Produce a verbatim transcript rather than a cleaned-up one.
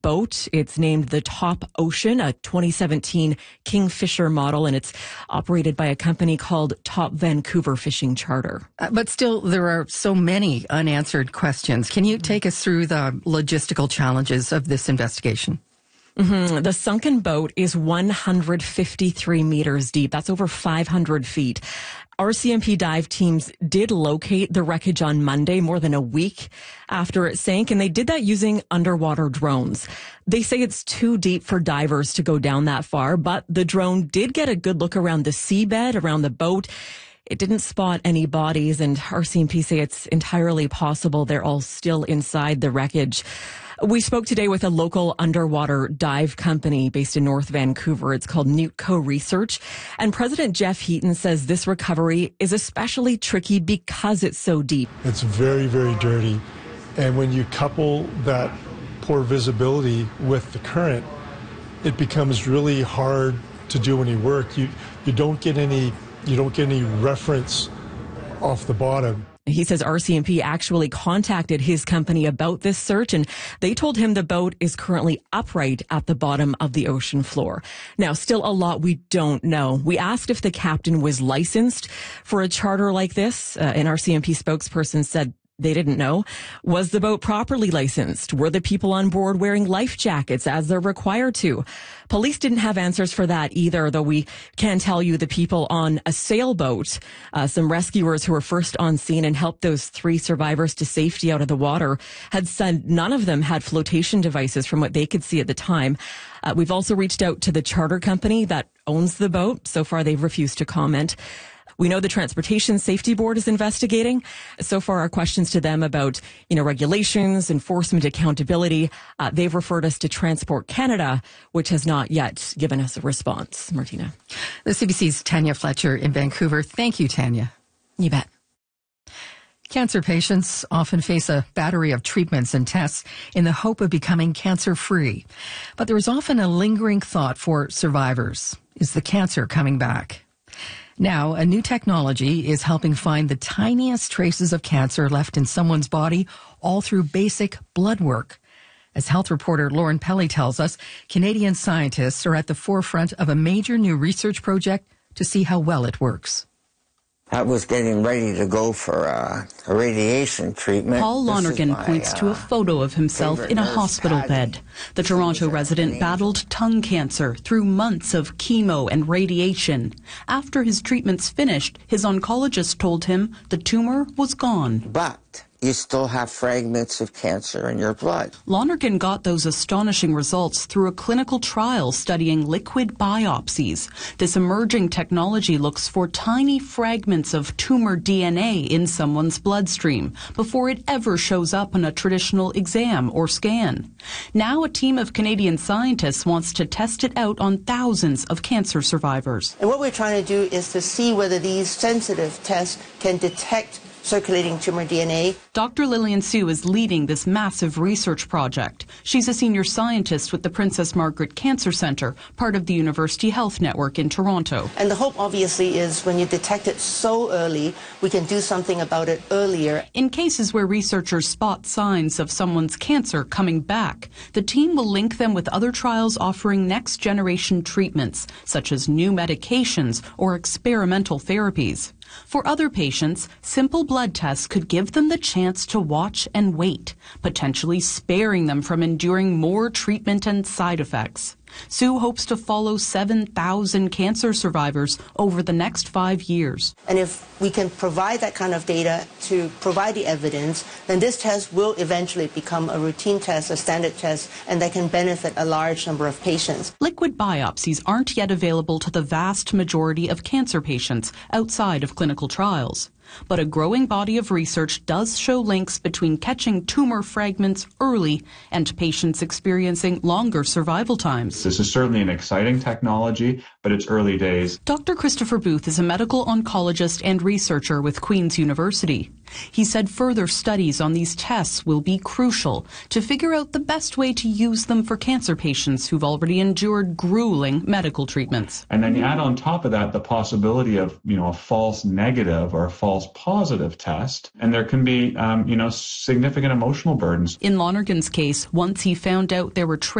boat. It's named the Top Ocean, a twenty seventeen Kingfisher model, and it's operated by a company called Top Vancouver Fishing Charter. Uh, but still, there are so many unanswered questions. Can you take us through the logistical challenges of this investigation? Mm-hmm. The sunken boat is one hundred fifty-three meters deep. That's over five hundred feet. R C M P dive teams did locate the wreckage on Monday, more than a week after it sank, and they did that using underwater drones. They say it's too deep for divers to go down that far, but the drone did get a good look around the seabed, around the boat. It didn't spot any bodies, and R C M P say it's entirely possible they're all still inside the wreckage. We spoke today with a local underwater dive company based in North Vancouver. It's called Newtco Research. And President Jeff Heaton says this recovery is especially tricky because it's so deep. It's very, very dirty. And when you couple that poor visibility with the current, it becomes really hard to do any work. You you don't get any you don't get any reference off the bottom. He says R C M P actually contacted his company about this search, and they told him the boat is currently upright at the bottom of the ocean floor. Now, still a lot we don't know. We asked if the captain was licensed for a charter like this. Uh, an R C M P spokesperson said they didn't know. Was the boat properly licensed? Were the people on board wearing life jackets as they're required to? Police didn't have answers for that either, though we can tell you the people on a sailboat, uh, some rescuers who were first on scene and helped those three survivors to safety out of the water, had said none of them had flotation devices from what they could see at the time. Uh, we've also reached out to the charter company that owns the boat. So far, they've refused to comment. We know the Transportation Safety Board is investigating. So far, our questions to them about, you know, regulations, enforcement, accountability, uh, they've referred us to Transport Canada, which has not yet given us a response. Martina. The C B C's Tanya Fletcher in Vancouver. Thank you, Tanya. You bet. Cancer patients often face a battery of treatments and tests in the hope of becoming cancer-free. But there is often a lingering thought for survivors. Is the cancer coming back? Now, a new technology is helping find the tiniest traces of cancer left in someone's body, all through basic blood work. As health reporter Lauren Pelly tells us, Canadian scientists are at the forefront of a major new research project to see how well it works. I was getting ready to go for uh, a radiation treatment. Paul Lonergan points uh, to a photo of himself in a hospital Patty. bed. The Toronto resident battled tongue cancer through months of chemo and radiation. After his treatments finished, his oncologist told him the tumor was gone. But you still have fragments of cancer in your blood. Lonergan got those astonishing results through a clinical trial studying liquid biopsies. This emerging technology looks for tiny fragments of tumor D N A in someone's bloodstream before it ever shows up on a traditional exam or scan. Now a team of Canadian scientists wants to test it out on thousands of cancer survivors. And what we're trying to do is to see whether these sensitive tests can detect circulating tumor D N A. Doctor Lillian Sue is leading this massive research project. She's a senior scientist with the Princess Margaret Cancer Centre, part of the University Health Network in Toronto. And the hope, obviously, is when you detect it so early, we can do something about it earlier. In cases where researchers spot signs of someone's cancer coming back, the team will link them with other trials offering next-generation treatments, such as new medications or experimental therapies. For other patients, simple blood tests could give them the chance to watch and wait, potentially sparing them from enduring more treatment and side effects. Sue hopes to follow seven thousand cancer survivors over the next five years. And if we can provide that kind of data to provide the evidence, then this test will eventually become a routine test, a standard test, and that can benefit a large number of patients. Liquid biopsies aren't yet available to the vast majority of cancer patients outside of clinical trials. But a growing body of research does show links between catching tumor fragments early and patients experiencing longer survival times. This is certainly an exciting technology, but it's early days. Doctor Christopher Booth is a medical oncologist and researcher with Queen's University. He said further studies on these tests will be crucial to figure out the best way to use them for cancer patients who've already endured grueling medical treatments. And then you add on top of that the possibility of, you know, a false negative or a false positive test, and there can be, um, you know, significant emotional burdens. In Lonergan's case, once he found out there were